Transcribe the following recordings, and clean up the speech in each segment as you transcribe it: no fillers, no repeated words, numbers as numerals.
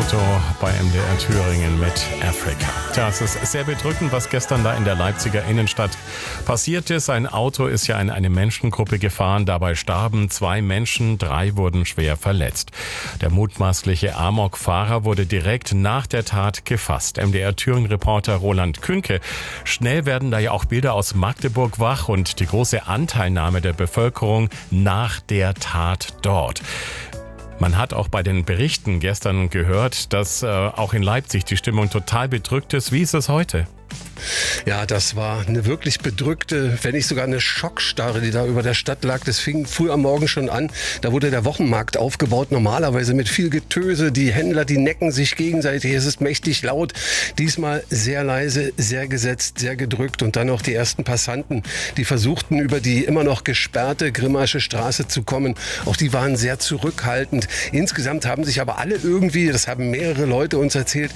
Foto bei MDR Thüringen mit Afrika. Tja, es ist sehr bedrückend, was gestern da in der Leipziger Innenstadt passiert ist. Ein Auto ist ja in eine Menschengruppe gefahren. Dabei starben 2 Menschen, 3 wurden schwer verletzt. Der mutmaßliche Amok-Fahrer wurde direkt nach der Tat gefasst. MDR Thüringen-Reporter Roland Künke. Schnell werden da ja auch Bilder aus Magdeburg wach und die große Anteilnahme der Bevölkerung nach der Tat dort. Man hat auch bei den Berichten gestern gehört, dass auch in Leipzig die Stimmung total bedrückt ist. Wie ist es heute? Ja, das war eine wirklich bedrückte, wenn nicht sogar eine Schockstarre, die da über der Stadt lag. Das fing früh am Morgen schon an. Da wurde der Wochenmarkt aufgebaut, normalerweise mit viel Getöse. Die Händler, die necken sich gegenseitig. Es ist mächtig laut. Diesmal sehr leise, sehr gesetzt, sehr gedrückt. Und dann noch die ersten Passanten, die versuchten, über die immer noch gesperrte Grimmasche Straße zu kommen. Auch die waren sehr zurückhaltend. Insgesamt haben sich aber alle irgendwie, das haben mehrere Leute uns erzählt,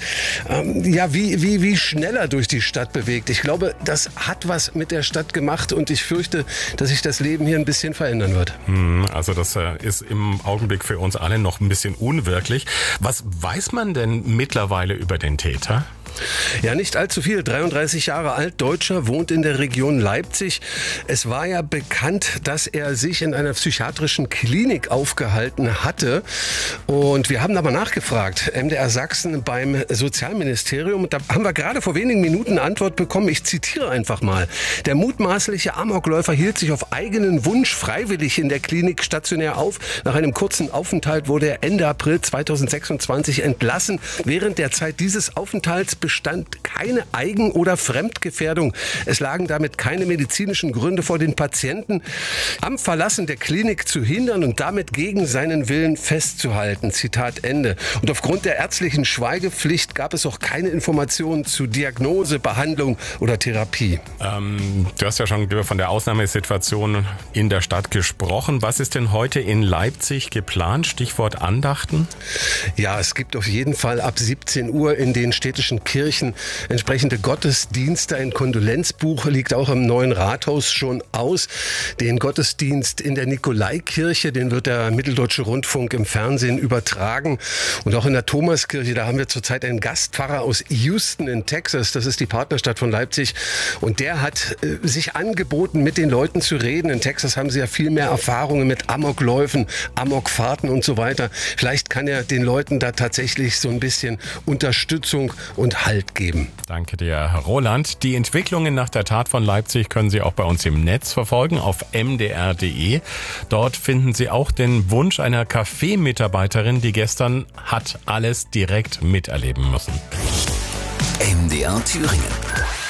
wie schneller durch die Stadt bewegt. Ich glaube, das hat was mit der Stadt gemacht und ich fürchte, dass sich das Leben hier ein bisschen verändern wird. Also das ist im Augenblick für uns alle noch ein bisschen unwirklich. Was weiß man denn mittlerweile über den Täter? Ja, nicht allzu viel. 33 Jahre alt, Deutscher, wohnt in der Region Leipzig. Es war ja bekannt, dass er sich in einer psychiatrischen Klinik aufgehalten hatte. Und wir haben aber nachgefragt, MDR Sachsen beim Sozialministerium. Und da haben wir gerade vor wenigen Minuten eine Antwort bekommen. Ich zitiere einfach mal. Der mutmaßliche Amokläufer hielt sich auf eigenen Wunsch freiwillig in der Klinik stationär auf. Nach einem kurzen Aufenthalt wurde er Ende April 2026 entlassen. Während der Zeit dieses Aufenthalts bestand keine Eigen- oder Fremdgefährdung. Es lagen damit keine medizinischen Gründe vor, den Patienten am Verlassen der Klinik zu hindern und damit gegen seinen Willen festzuhalten. Zitat Ende. Und aufgrund der ärztlichen Schweigepflicht gab es auch keine Informationen zu Diagnose, Behandlung oder Therapie. Du hast ja schon von der Ausnahmesituation in der Stadt gesprochen. Was ist denn heute in Leipzig geplant? Stichwort Andachten? Ja, es gibt auf jeden Fall ab 17 Uhr in den städtischen Kirchen entsprechende Gottesdienste. Ein Kondolenzbuch liegt auch im neuen Rathaus schon aus. Den Gottesdienst in der Nikolaikirche, den wird der Mitteldeutsche Rundfunk im Fernsehen übertragen. Und auch in der Thomaskirche, da haben wir zurzeit einen Gastpfarrer aus Houston in Texas. Das ist die Partnerstadt von Leipzig. Und der hat sich angeboten, mit den Leuten zu reden. In Texas haben sie ja viel mehr Erfahrungen mit Amokläufen, Amokfahrten und so weiter. Vielleicht kann er den Leuten da tatsächlich so ein bisschen Unterstützung und Halt geben. Danke dir, Roland. Die Entwicklungen nach der Tat von Leipzig können Sie auch bei uns im Netz verfolgen auf mdr.de. Dort finden Sie auch den Wunsch einer Café-Mitarbeiterin, die gestern hat alles direkt miterleben müssen. MDR Thüringen.